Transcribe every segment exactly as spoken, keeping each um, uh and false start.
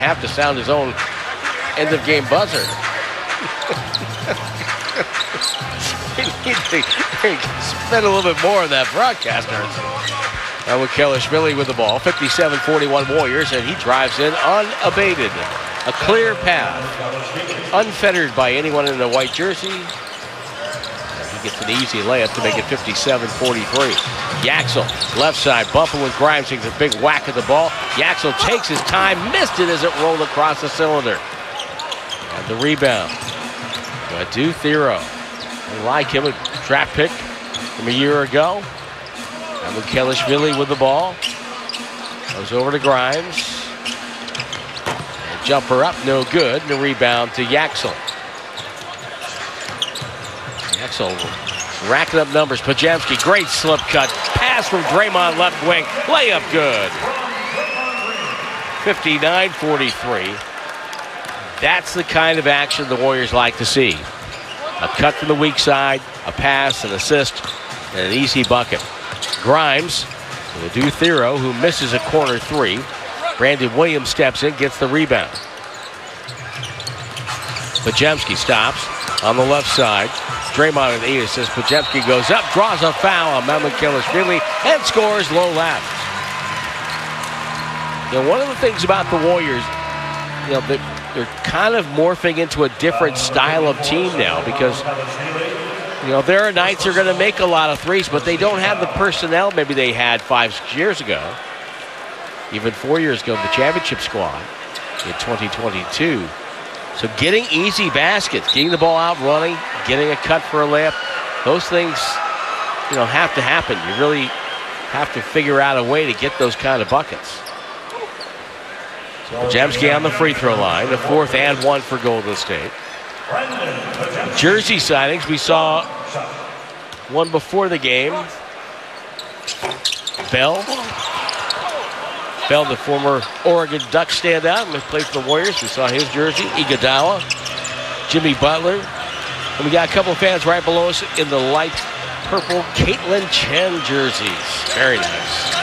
have to sound his own end-of-game buzzer. They need to spend a little bit more on that broadcaster. Now Kelishvili with the ball, fifty-seven forty-one Warriors, and he drives in unabated. A clear path, unfettered by anyone in a white jersey. He gets an easy layup to make it fifty-seven forty-three. Yaxel, left side, bumping with Grimes, takes a big whack at the ball. Yaxel takes his time, missed it as it rolled across the cylinder. And the rebound. Adou Thiero. I like him, a draft pick from a year ago. And Kelishvili with the ball. Goes over to Grimes. And jumper up, no good. And the rebound to Yaxel. Yaxel racking up numbers. Podziemski, great slip cut. Pass from Draymond left wing. Layup good. fifty-nine forty-three. That's the kind of action the Warriors like to see. A cut from the weak side, a pass, an assist, and an easy bucket. Grimes, Adou Thiero, who misses a corner three. Brandon Williams steps in, gets the rebound. Podziemski stops on the left side. Draymond with eight assists. Podziemski goes up, draws a foul on Mehmet Kelishvili, and scores low left. You know, one of the things about the Warriors, you know, they're, they're kind of morphing into a different style of team now because, you know, there are nights they're going to make a lot of threes, but they don't have the personnel maybe they had five, six years ago. Even four years ago, the championship squad in twenty twenty-two. So getting easy baskets, getting the ball out running, getting a cut for a layup, those things, you know, have to happen. You really have to figure out a way to get those kind of buckets. Podziemski on the free throw line, the fourth and one for Golden State. Jersey signings, we saw one before the game. Bell. Bell, the former Oregon Duck standout, and played for the Warriors. We saw his jersey. Iguodala, Jimmy Butler. And we got a couple of fans right below us in the light purple Caitlin Chen jerseys. Very nice.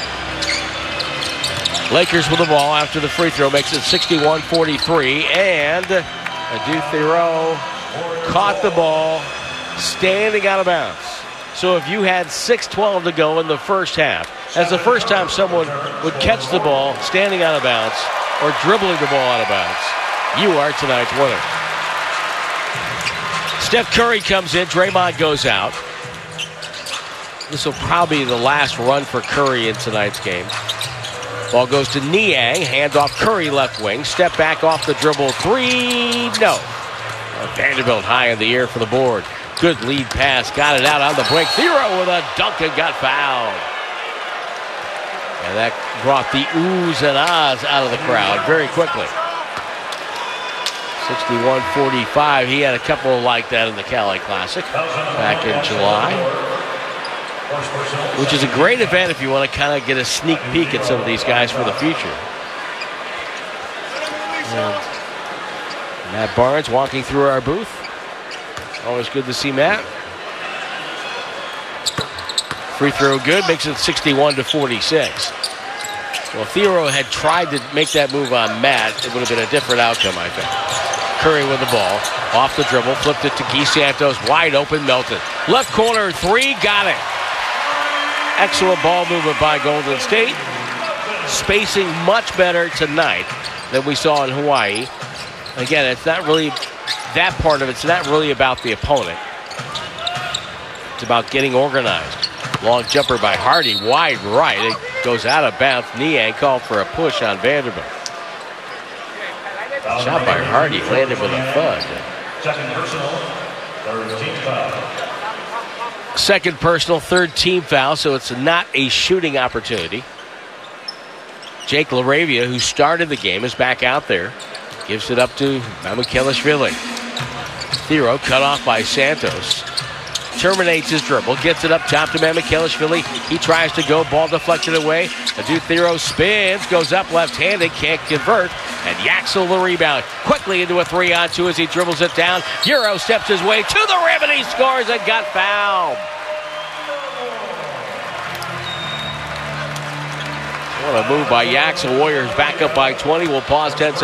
Lakers with the ball after the free throw makes it sixty-one forty-three. And Adou Thiero caught the ball standing out of bounds. So if you had six twelve to go in the first half, that's the first time someone would catch the ball standing out of bounds or dribbling the ball out of bounds. You are tonight's winner. Steph Curry comes in. Draymond goes out. This will probably be the last run for Curry in tonight's game. Ball goes to Niang. Hand off Curry left wing. Step back off the dribble. Three. No. Vanderbilt high in the air for the board. Good lead pass. Got it out on the break. Thiero with a dunk and got fouled. And that brought the oohs and ahs out of the crowd very quickly. sixty-one forty-five. He had a couple like that in the Cali Classic back in July. Which is a great event if you want to kind of get a sneak peek at some of these guys for the future. And Matt Barnes walking through our booth. Always good to see Matt. Free throw good, makes it sixty-one to forty-six. Well, if Thiero had tried to make that move on Matt, it would have been a different outcome, I think. Curry with the ball, off the dribble, flipped it to Guy Santos, wide open, Melton. Left corner, three, got it. Excellent ball movement by Golden State. Spacing much better tonight than we saw in Hawaii. Again, it's not really, that part of it's not really about the opponent. It's about getting organized. Long jumper by Hardy, wide right. It goes out of bounds. Niang called for a push on Vanderbilt. Shot by Hardy, landed with a thud. Second personal, third team foul. Second personal, third team foul, so it's not a shooting opportunity. Jake LaRavia, who started the game, is back out there. Gives it up to Mehmet Kelishvili. Thiero cut off by Santos. Terminates his dribble, gets it up top to Mehmet Kelishvili. He tries to go, ball deflected away. Adou Thiero spins, goes up left-handed, can't convert. And Yaxel the rebound. Quickly into a three-on-two as he dribbles it down. Euro steps his way to the rim and he scores and got fouled. What a move by Yaxel. Warriors back up by twenty. We'll pause ten seconds.